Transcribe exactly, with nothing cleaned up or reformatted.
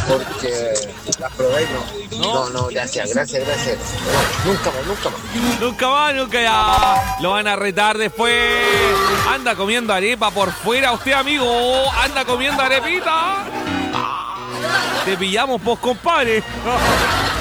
porque las probé y no. No. No, no, gracias, gracias, gracias. No, nunca más, nunca más. Nunca más, nunca ya. Lo van a retar después. Anda comiendo arepa por fuera usted, amigo. Anda comiendo arepita. Ah, te pillamos, pues, compadre.